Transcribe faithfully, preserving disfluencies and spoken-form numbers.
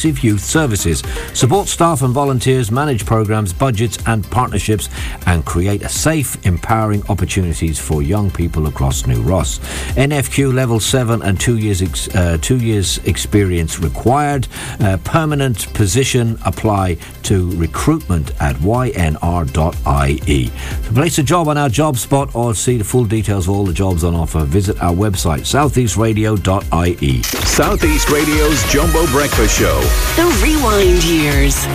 Youth Services. Support staff and volunteers, manage programs, budgets and partnerships, and create a safe, empowering opportunities for young people across New Ross. N F Q level seven and two years ex- uh, two years experience required. Uh, permanent position. Apply to recruitment at y n r dot i e. To place a job on our job spot or see the full details of all the jobs on offer, visit our website southeast radio dot i e. Southeast Radio's Jumbo Breakfast Show. The Rewind Years.